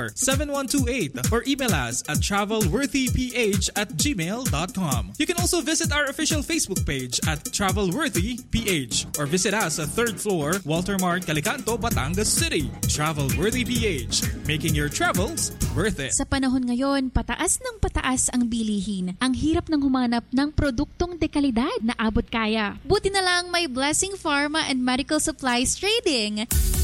0917-474-7128 or email us at travelworthyph@gmail.com. You can also visit our official Facebook page at TravelWorthyPH or visit us at 3rd floor, Walter Mart, Calicanto, Batangas City. Travelworthy PH, making your travels worth it. Sa panahon ngayon, pataas ng pataas ang bilihin. Ang hirap ng humanap ng produktong dekalidad na abot kaya. Buti na lang may Blessing Pharma and Medical Supplies Trading.